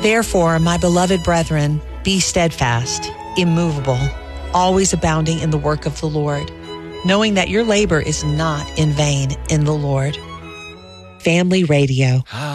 Therefore, my beloved brethren, be steadfast, immovable, always abounding in the work of the Lord, knowing that your labor is not in vain in the Lord. Family Radio.